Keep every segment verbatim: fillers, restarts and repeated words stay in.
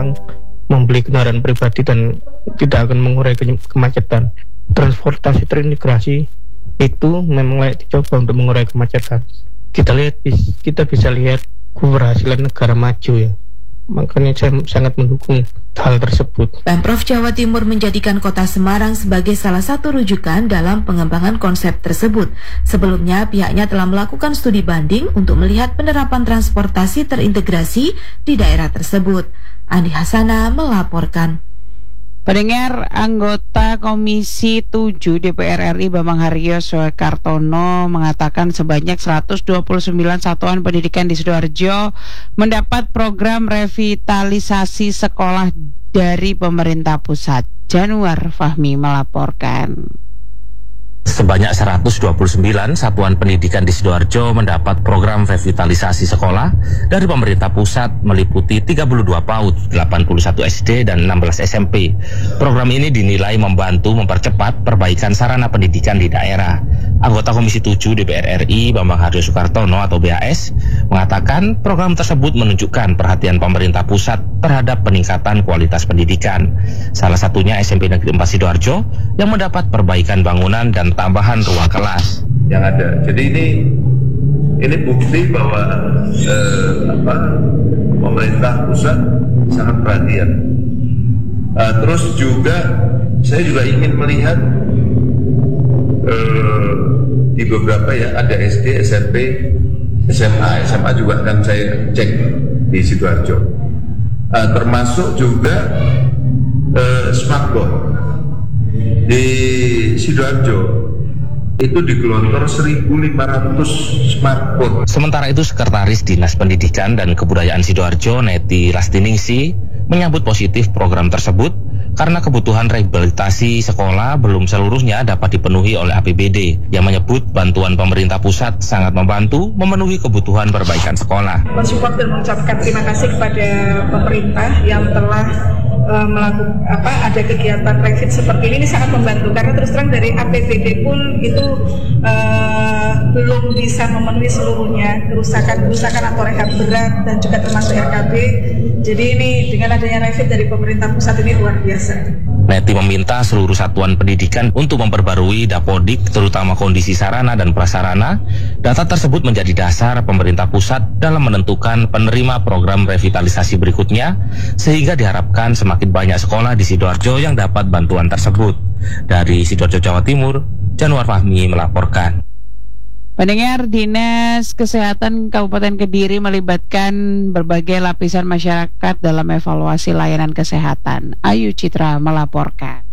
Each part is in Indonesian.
orang membeli kendaraan pribadi dan tidak akan mengurai ke- kemacetan. Transportasi terintegrasi itu memang layak dicoba untuk mengurai kemacetan. Kita lihat, kita bisa lihat keberhasilan negara maju ya. Makanya saya sangat mendukung hal tersebut. Pemprov Jawa Timur menjadikan Kota Semarang sebagai salah satu rujukan dalam pengembangan konsep tersebut. Sebelumnya, pihaknya telah melakukan studi banding untuk melihat penerapan transportasi terintegrasi di daerah tersebut. Andi Hasana melaporkan. Pendengar, anggota Komisi tujuh D P R R I Bambang Haryo Soekartono mengatakan sebanyak seratus dua puluh sembilan satuan pendidikan di Sidoarjo mendapat program revitalisasi sekolah dari pemerintah pusat. Januar Fahmi melaporkan. Sebanyak seratus dua puluh sembilan satuan pendidikan di Sidoarjo mendapat program revitalisasi sekolah dari pemerintah pusat meliputi tiga puluh dua PAUD, delapan puluh satu S D, dan enam belas S M P. Program ini dinilai membantu mempercepat perbaikan sarana pendidikan di daerah. Anggota Komisi tujuh D P R R I Bambang Haryo Soekartono atau B H S mengatakan program tersebut menunjukkan perhatian pemerintah pusat terhadap peningkatan kualitas pendidikan. Salah satunya S M P Negeri empat Sidoarjo yang mendapat perbaikan bangunan dan tambahan ruang kelas yang ada. Jadi ini ini bukti bahwa eh, apa, pemerintah pusat sangat perhatian. Uh, terus juga saya juga ingin melihat uh, di beberapa ya ada S D, S M P, S M A, S M A juga akan saya cek di Sidoarjo. Uh, termasuk juga uh, smartboard di Sidoarjo itu digelontor seribu lima ratus smartboard. Sementara itu, Sekretaris Dinas Pendidikan dan Kebudayaan Sidoarjo, Neti Lastiningsi, menyambut positif program tersebut karena kebutuhan rehabilitasi sekolah belum seluruhnya dapat dipenuhi oleh A P B D, yang menyebut bantuan pemerintah pusat sangat membantu memenuhi kebutuhan perbaikan sekolah. Mensupport dan mengucapkan terima kasih kepada pemerintah yang telah uh, melakukan apa ada kegiatan revit seperti ini, ini sangat membantu karena terus terang dari A P B D pun itu uh, belum bisa memenuhi seluruhnya kerusakan-kerusakan atau rehab berat dan juga termasuk R K B. Jadi ini dengan adanya revit dari pemerintah pusat ini luar biasa. Neti meminta seluruh satuan pendidikan untuk memperbarui Dapodik, terutama kondisi sarana dan prasarana. Data tersebut menjadi dasar pemerintah pusat dalam menentukan penerima program revitalisasi berikutnya, sehingga diharapkan semakin banyak sekolah di Sidoarjo yang dapat bantuan tersebut. Dari Sidoarjo, Jawa Timur, Januar Fahmi melaporkan. Pendengar, Dinas Kesehatan Kabupaten Kediri melibatkan berbagai lapisan masyarakat dalam evaluasi layanan kesehatan. Ayu Citra melaporkan.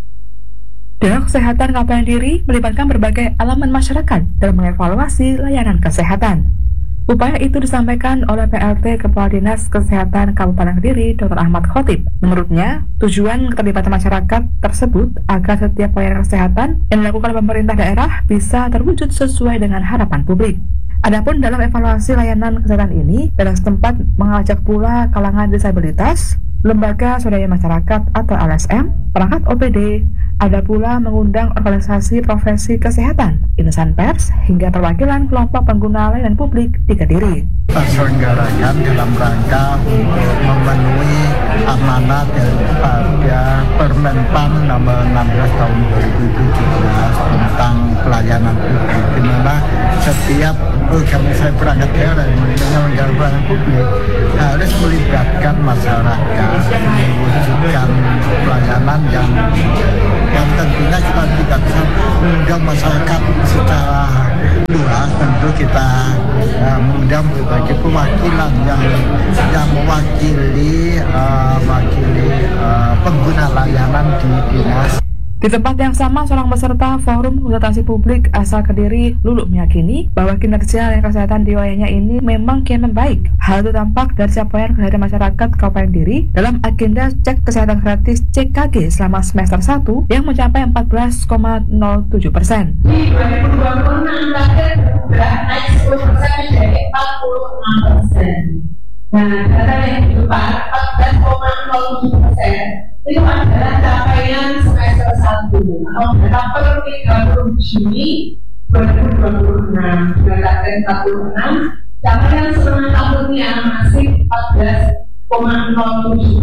Dinas Kesehatan Kabupaten Kediri melibatkan berbagai elemen masyarakat dalam mengevaluasi layanan kesehatan. Upaya itu disampaikan oleh P L T Kepala Dinas Kesehatan Kabupaten Kediri, Doktor Ahmad Khotib. Menurutnya, tujuan keterlibatan masyarakat tersebut agar setiap pelayanan kesehatan yang dilakukan pemerintah daerah bisa terwujud sesuai dengan harapan publik. Adapun dalam evaluasi layanan kesehatan ini, dalam setempat mengajak pula kalangan disabilitas, lembaga swadaya masyarakat atau L S M, perangkat O P D, ada pula mengundang organisasi profesi kesehatan, insan pers, hingga perwakilan kelompok pengguna layanan publik di Kediri. Terselenggarakan dalam rangka untuk memenuhi amanat daripada Permenpan nomor enam belas tahun dua ribu tujuh belas tentang pelayanan publik, di mana setiap organisasi perangkat daerah yang menyelenggarakan pelayanan publik harus melibatkan masyarakat, mewujudkan pelayanan yang yang tentunya kita tidak bisa mengundang masyarakat secara luas. Tentu kita uh, mengundang berbagai perwakilan yang yang mewakili uh, mewakili uh, pengguna layanan di dinas. Di tempat yang sama, seorang peserta Forum Konsultasi Publik asal Kediri, Lulu, meyakini bahwa kinerja layanan kesehatan di wilayahnya ini memang kian membaik. Hal itu tampak dari capaian kesehatan masyarakat Kabupaten Kediri dalam agenda cek kesehatan gratis C K G selama semester satu yang mencapai empat belas koma nol tujuh persen. Di dua ribu dua puluh enam target naik sepuluh persen menjadi empat puluh enam persen. Nah, data yang kedua empat belas koma nol tujuh persen itu adalah capaian semester satu atau data per tiga puluh Juni dua ribu dua puluh enam. Dengan target empat puluh enam, capaian setengah tahunnya masih empat belas koma nol tujuh.